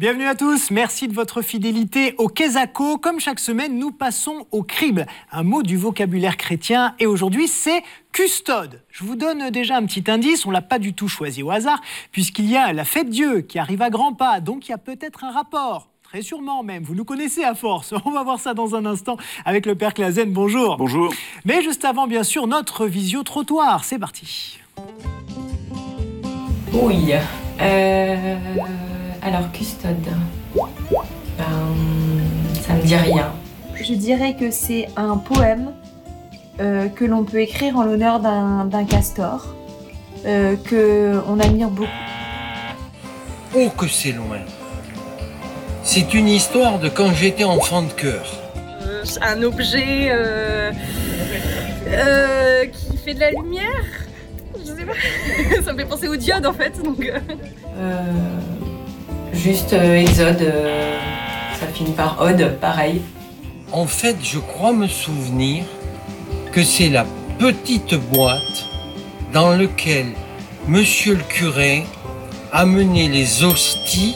Bienvenue à tous, merci de votre fidélité au Quesaco. Comme chaque semaine, nous passons au crible, un mot du vocabulaire chrétien. Et aujourd'hui, c'est custode. Je vous donne déjà un petit indice, on ne l'a pas du tout choisi au hasard, puisqu'il y a la fête Dieu qui arrive à grands pas, donc il y a peut-être un rapport. Très sûrement même, vous nous connaissez à force. On va voir ça dans un instant avec le Père Clasen. Bonjour. Bonjour. Mais juste avant, bien sûr, notre visio-trottoir. C'est parti. Oui. Alors, custode. Ça me dit rien. Je dirais que c'est un poème que l'on peut écrire en l'honneur d'un castor, qu'on admire beaucoup. Oh, que c'est loin! C'est une histoire de quand j'étais enfant de cœur. Un objet qui fait de la lumière. Je sais pas. Ça me fait penser au diode en fait. Donc, Juste Exode. Ça finit par Ode, pareil. En fait, je crois me souvenir que c'est la petite boîte dans laquelle Monsieur le curé amenait les hosties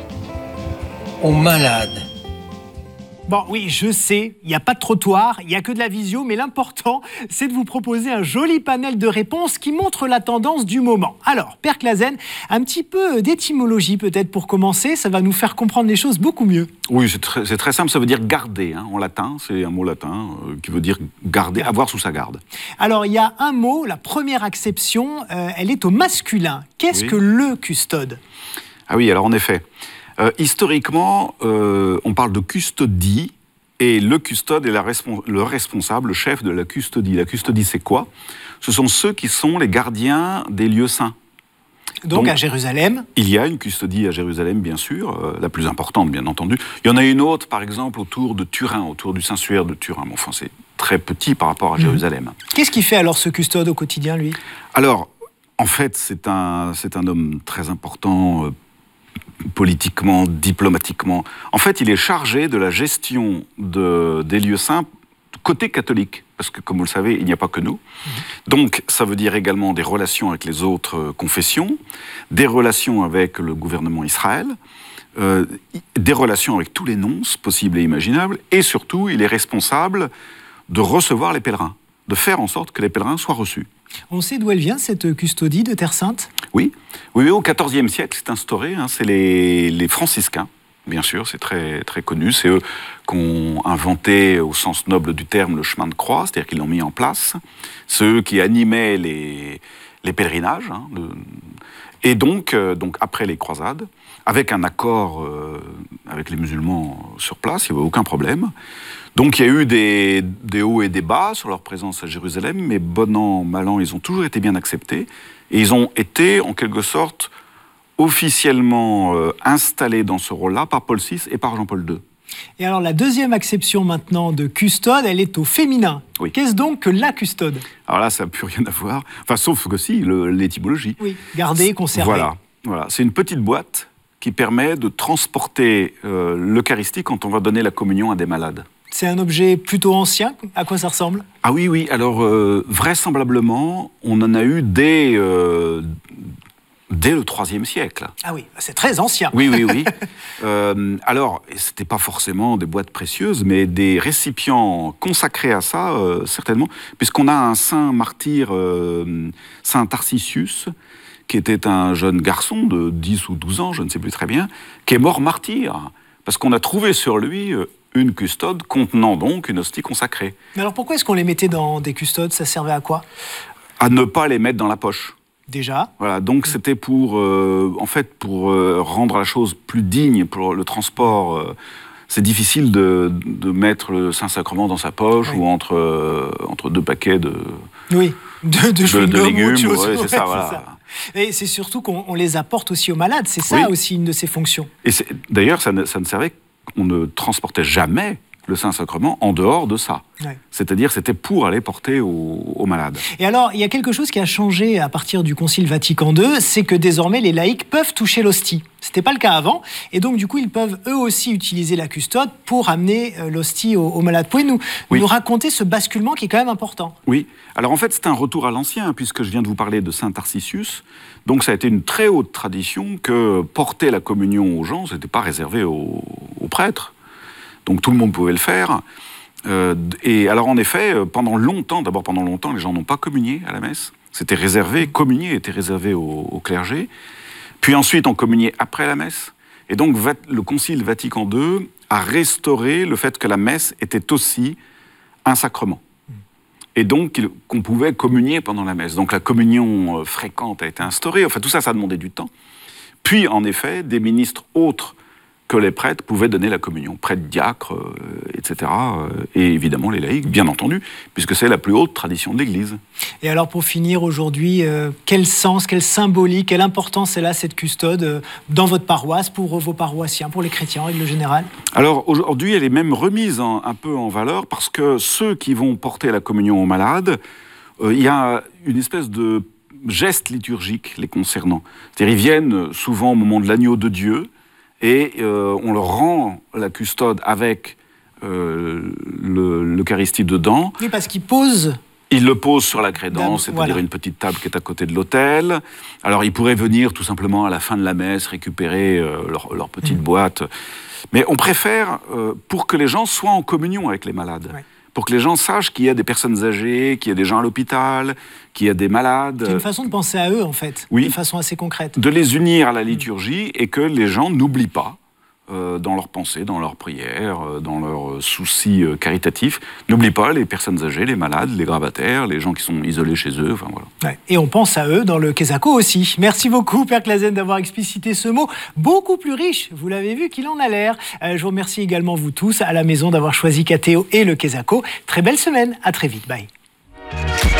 aux malades. Bon, oui, je sais, il n'y a pas de trottoir, il n'y a que de la visio, mais l'important, c'est de vous proposer un joli panel de réponses qui montre la tendance du moment. Alors, Père Clasen, un petit peu d'étymologie peut-être pour commencer, ça va nous faire comprendre les choses beaucoup mieux. Oui, c'est très simple, ça veut dire garder, en latin, c'est un mot latin qui veut dire garder, avoir sous sa garde. Alors, il y a un mot, la première acception, elle est au masculin. Qu'est-ce que le custode ? Ah oui, alors en effet... historiquement, on parle de custodie, et le custode est le responsable, le chef de la custodie. La custodie, c'est quoi ? Ce sont ceux qui sont les gardiens des lieux saints. Donc à Jérusalem ? Il y a une custodie à Jérusalem, bien sûr, la plus importante, bien entendu. Il y en a une autre, par exemple, autour de Turin, autour du Saint-Suaire de Turin. Bon, enfin, c'est très petit par rapport à Jérusalem. Qu'est-ce qu'il fait alors ce custode au quotidien, lui ? Alors, en fait, c'est un homme très important, politiquement, diplomatiquement. En fait, il est chargé de la gestion des lieux saints côté catholique, parce que, comme vous le savez, il n'y a pas que nous. Donc, ça veut dire également des relations avec les autres confessions, des relations avec le gouvernement Israël, des relations avec tous les nonces possibles et imaginables, et surtout, il est responsable de recevoir les pèlerins, de faire en sorte que les pèlerins soient reçus. On sait d'où elle vient, cette custodie de Terre Sainte ? Oui, au XIVe siècle, c'est instauré. C'est les franciscains, bien sûr, c'est très, très connu. C'est eux qui ont inventé, au sens noble du terme, le chemin de croix, c'est-à-dire qu'ils l'ont mis en place. C'est eux qui animaient les pèlerinages. Et donc, après les croisades, avec un accord avec les musulmans sur place, il n'y avait aucun problème. Donc il y a eu des hauts et des bas sur leur présence à Jérusalem, mais bon an, mal an, ils ont toujours été bien acceptés. Et ils ont été, en quelque sorte, officiellement installés dans ce rôle-là par Paul VI et par Jean-Paul II. Et alors la deuxième acception maintenant de custode, elle est au féminin. Oui. Qu'est-ce donc que la custode ? Alors là, ça n'a plus rien à voir, enfin sauf que si, l'étymologie. Oui, garder, conserver. Voilà. C'est une petite boîte qui permet de transporter l'Eucharistie quand on va donner la communion à des malades. C'est un objet plutôt ancien. À quoi ça ressemble ? Ah oui. Alors, vraisemblablement, on en a eu dès le IIIe siècle. Ah oui, c'est très ancien. Oui. Alors, ce n'était pas forcément des boîtes précieuses, mais des récipients consacrés à ça, certainement, puisqu'on a un saint martyr, saint Tarcisius, qui était un jeune garçon de 10 ou 12 ans, je ne sais plus très bien, qui est mort martyr, parce qu'on a trouvé sur lui une custode contenant donc une hostie consacrée. Mais alors pourquoi est-ce qu'on les mettait dans des custodes ? Ça servait à quoi ? À ne pas les mettre dans la poche. Déjà. Voilà, donc c'était pour rendre la chose plus digne pour le transport. C'est difficile de mettre le Saint-Sacrement dans sa poche ou entre deux paquets de légumes. C'est ça, voilà. Et c'est surtout qu'on les apporte aussi aux malades. C'est ça aussi une de ses fonctions. Et d'ailleurs, ça ne servait, on ne transportait jamais le Saint-Sacrement en dehors de ça. Ouais. C'est-à-dire, c'était pour aller porter aux malades. Et alors, il y a quelque chose qui a changé à partir du Concile Vatican II, c'est que désormais, les laïcs peuvent toucher l'hostie. Ce n'était pas le cas avant. Et donc, du coup, ils peuvent eux aussi utiliser la custode pour amener l'hostie aux malades. Pouvez-vous nous raconter ce basculement qui est quand même important? Oui. Alors, en fait, c'est un retour à l'ancien, puisque je viens de vous parler de saint Tarcisius. Donc, ça a été une très haute tradition que porter la communion aux gens, ce n'était pas réservé aux prêtres. Donc, tout le monde pouvait le faire. Et alors, en effet, pendant longtemps, les gens n'ont pas communié à la messe. C'était réservé, communier était réservé au clergé. Puis ensuite, on communiait après la messe. Et donc, le Concile Vatican II a restauré le fait que la messe était aussi un sacrement. Et donc, qu'on pouvait communier pendant la messe. Donc, la communion fréquente a été instaurée. Enfin, tout ça, ça demandait du temps. Puis, en effet, des ministres autres que les prêtres pouvaient donner la communion, prêtres, diacres, etc. Et évidemment les laïcs, bien entendu, puisque c'est la plus haute tradition de l'Église. Et alors pour finir aujourd'hui, quel sens, quelle symbolique, quelle importance est là cette custode dans votre paroisse, pour vos paroissiens, pour les chrétiens en règle générale? Alors aujourd'hui, elle est même remise un peu en valeur, parce que ceux qui vont porter la communion aux malades, il y a une espèce de geste liturgique les concernant. C'est-à-dire ils viennent souvent au moment de l'agneau de Dieu, et on leur rend la custode avec l'Eucharistie dedans. Oui, parce qu'ils posent... Ils le posent sur la crédence, c'est-à-dire voilà. une petite table qui est à côté de l'autel. Alors, ils pourraient venir tout simplement à la fin de la messe récupérer leur petite boîte. Mais on préfère, pour que les gens soient en communion avec les malades. Ouais. Pour que les gens sachent qu'il y a des personnes âgées, qu'il y a des gens à l'hôpital, qu'il y a des malades. C'est une façon de penser à eux, en fait, de façon assez concrète. De les unir à la liturgie et que les gens n'oublient pas, dans leurs pensées, dans leurs prières, dans leurs soucis caritatifs, n'oublient pas les personnes âgées, les malades, les grabataires, les gens qui sont isolés chez eux. Enfin, voilà. Ouais. Et on pense à eux dans le Quesaco aussi. Merci beaucoup, Père Clasen, d'avoir explicité ce mot beaucoup plus riche, vous l'avez vu, qu'il en a l'air. Je vous remercie également, vous tous, à la maison, d'avoir choisi KTO et le Quesaco. Très belle semaine, à très vite, bye.